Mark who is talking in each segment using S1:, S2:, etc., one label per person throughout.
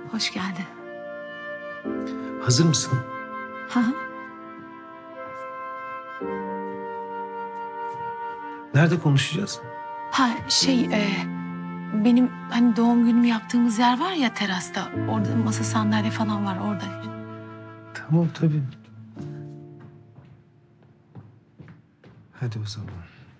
S1: Hoş geldin.
S2: Hazır mısın?
S1: Hı hı.
S2: Nerede konuşacağız?
S1: Benim hani doğum günümü yaptığımız yer var ya terasta. Orada masa sandalye falan var orada.
S2: Tamam tabii. Hadi o zaman.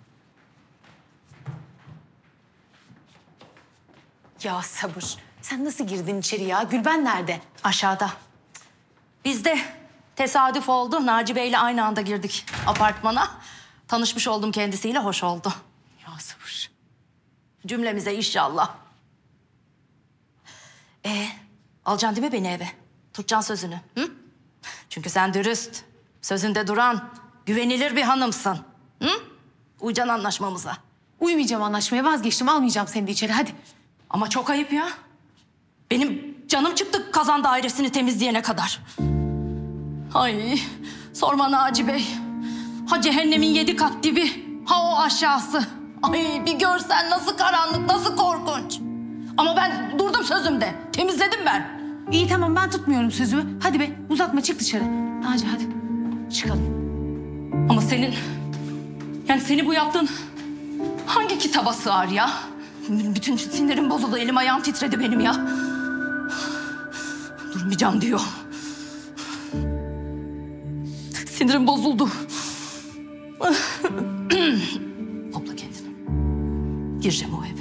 S1: Ya sabır. Sen nasıl girdin içeri ya? Gülben nerede?
S3: Aşağıda. Biz de tesadüf oldu. Naci Bey'le aynı anda girdik apartmana. Tanışmış oldum kendisiyle, hoş oldu.
S1: Ya sabır.
S3: Cümlemize inşallah. Alacaksın değil mi beni eve? Tutacaksın sözünü. Hı? Çünkü sen dürüst, sözünde duran, güvenilir bir hanımsın. Hı? Uyacaksın anlaşmamıza.
S1: Uymayacağım anlaşmaya vazgeçtim. Almayacağım seni de içeri hadi.
S3: Ama çok ayıp ya. Benim canım çıktı kazan dairesini temizleyene kadar. Ay sorma Naci Bey. Ha cehennemin 7 kat dibi, ha o aşağısı. Ay bir görsen nasıl karanlık, nasıl korkunç. Ama ben durdum sözümde. Temizledim ben.
S1: İyi tamam ben tutmuyorum sözümü. Hadi be uzatma çık dışarı. Naci hadi çıkalım.
S3: Ama senin... Yani seni bu yaptığın hangi kitaba sığar ya? Bütün sinirim bozuldu, elim ayağım titredi benim ya. Durmayacağım diyor. Sinirim bozuldu. Topla kendini. Gireceğim o eve.